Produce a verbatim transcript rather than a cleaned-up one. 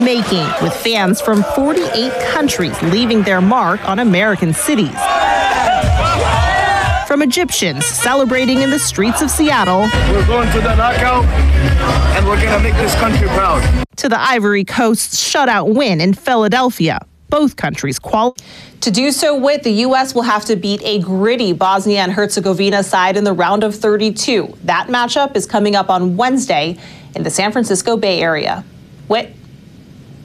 making, with fans from forty-eight countries leaving their mark on American cities. From Egyptians celebrating in the streets of Seattle. We're going to the knockout, and we're going to make this country proud. To the Ivory Coast's shutout win in Philadelphia. Both countries qualified. To do so with, the U S will have to beat a gritty Bosnia and Herzegovina side in the round of thirty-two. That matchup is coming up on Wednesday in the San Francisco Bay Area. Whit?